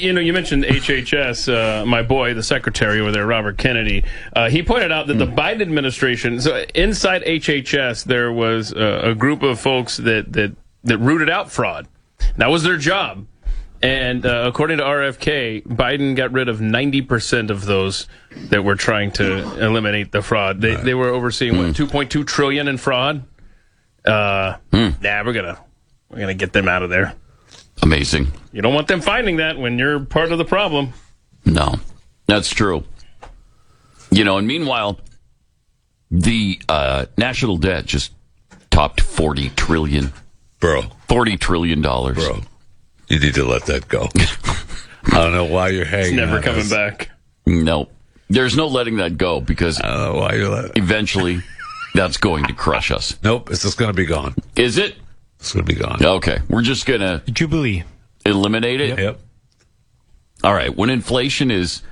you mentioned HHS. My boy, the secretary over there, Robert Kennedy, he pointed out that the Biden administration, so inside HHS, there was a group of folks that rooted out fraud. That was their job. And according to RFK, Biden got rid of 90% of those that were trying to eliminate the fraud. They were overseeing, what, $2.2 trillion in fraud? We're gonna get them out of there. Amazing. You don't want them finding that when you're part of the problem. No, that's true. And meanwhile, the national debt just topped $40 trillion. Bro. $40 trillion. Bro. You need to let that go. I don't know why you're hanging. It's never on coming us. back. No, there's no letting that go because I don't know why you're eventually that's going to crush us. Nope, it's just going to be gone. Is it? It's going to be gone. Okay, we're just going to Jubilee. Eliminate it? Yep. All right, when inflation is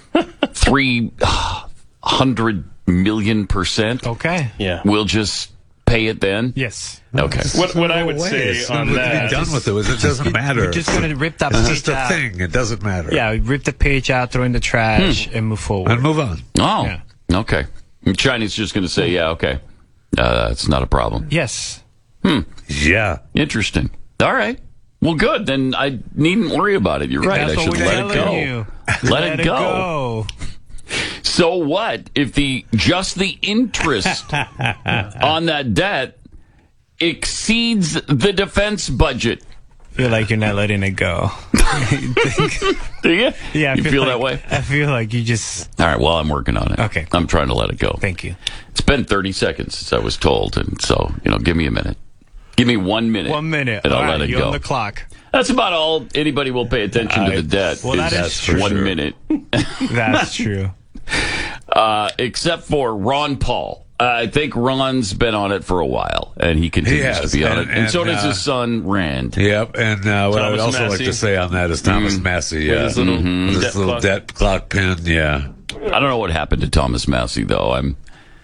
300 million %, Okay. Yeah. we'll just pay it then? Yes. Okay. What I would say It's on not that, be done with it. It doesn't matter. We're just going to rip that It's page just a out. thing. It doesn't matter. Yeah, rip the page out, throw in the trash, and move forward. And move on. Oh, Yeah. okay. And China's just going to say, yeah, okay. It's not a problem. Yes. Yeah. Interesting. All right. Well, good. Then I needn't worry about it. You're right. That's I what should we're let it telling go. you. Let it go. So what if just the interest on that debt exceeds the defense budget? Feel like you're not letting it go. Do you? Yeah, I You feel like, that way? I feel like you just. All right. Well, I'm working on it. Okay. I'm trying to let it go. Thank you. It's been 30 seconds since I was told, and so give me a minute. Give me 1 minute. 1 minute. and I'll All let right, it you're go. on the clock. That's about all anybody will pay attention to the debt. Well, that is true. 1 minute. That's true. Except for Ron Paul. I think Ron's been on it for a while, and he continues has, to be on and- it. And so and, does his son, Rand. Yep. And what I would Thomas also like Massey. to say on that is Thomas Massey. Yeah. His little With debt his little clock. debt clock pin. Yeah. I don't know what happened to Thomas Massey, though. I'm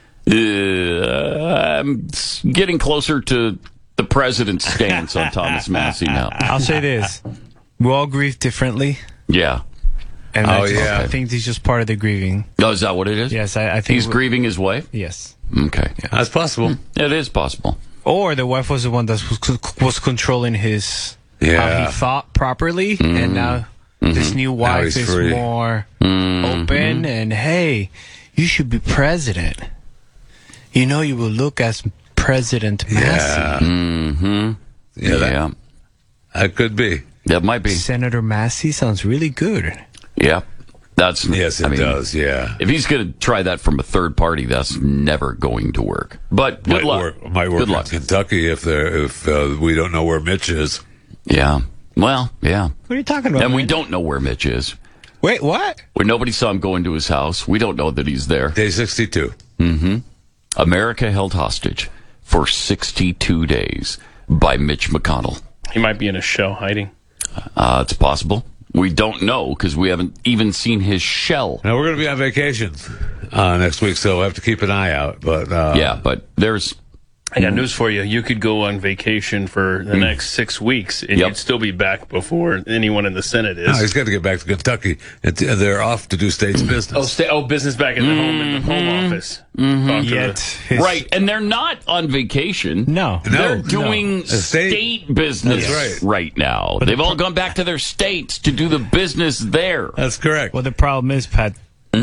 getting closer to the president's stance on Thomas Massey now. I'll say this. We all grieve differently. Yeah. And Oh, I yeah. think this is just part of the grieving. Oh, is that what it is? Yes, I think. He's grieving his wife? Yes. Okay. That's possible. It is possible. Or the wife was the one that was controlling his how Yeah. he thought properly, and now this new wife he's is free. more open. And hey, you should be president. You will look as President Massey. Yeah. Yeah. That could be. That might be. Senator Massey sounds really good. Yeah. That's. Yes, it I mean, does. Yeah. If he's going to try that from a third party, that's never going to work. But good luck. Might work Good luck. in Kentucky if we don't know where Mitch is. Yeah. Well, yeah. What are you talking about? And we man? don't know where Mitch is. Wait, what? When nobody saw him go into his house, we don't know that he's there. Day 62. America held hostage for 62 days by Mitch McConnell. he might be in a shell hiding. It's possible. We don't know because we haven't even seen his shell. Now, we're going to be on vacation next week, so we'll have to keep an eye out. But Yeah, but there's... I got news for you. You could go on vacation for the next 6 weeks, and Yep. you'd still be back before anyone in the Senate is. no, he's got to get back to Kentucky. And they're off to do state's business. Business back at the home in the home office. Talk to Yet the- his- Right, and they're not on vacation. No. They're No. doing State- business That's right now. They've all gone back to their states to do the business there. That's correct. Well, the problem is, Pat,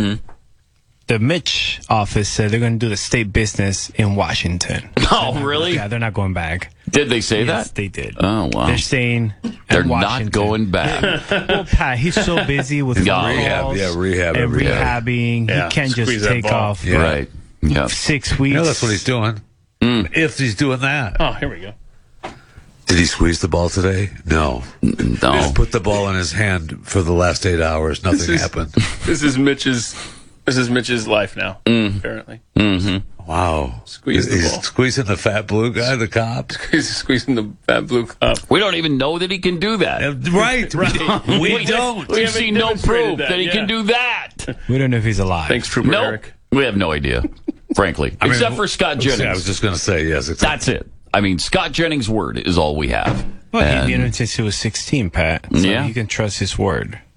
the Mitch office said they're going to do the state business in Washington. Oh, really? Yeah, they're not going back. Did they say Yes, that? they did. Oh, wow. They're staying. They're in not Washington. going back. Well, Pat, he's so busy with Yeah. phone Rehab, calls yeah, rehab and every day. rehabbing. Yeah, He can't just squeeze that take ball. off Yeah. Right. Yeah. 6 weeks. Yeah, that's what he's doing. If he's doing that. Oh, here we go. Did he squeeze the ball today? No. No. Just put the ball in his hand for the last 8 hours. Nothing happened. This is Mitch's life now. Apparently, Wow. Squeeze the He's ball. squeezing the fat blue guy, the cop. he's squeezing the fat blue cup. We don't even know that he can do that. Right. We don't. We've haven't seen no demonstrated proof that he yeah. can do that. We don't know if he's alive. Thanks, Trooper No, Eric. we have no idea, frankly. I mean, Except for Scott Jennings. I was just going to say, yes. That's it. I mean, Scott Jennings' word is all we have. Well, And- he's been since he was 16, Pat. So Yeah. you can trust his word.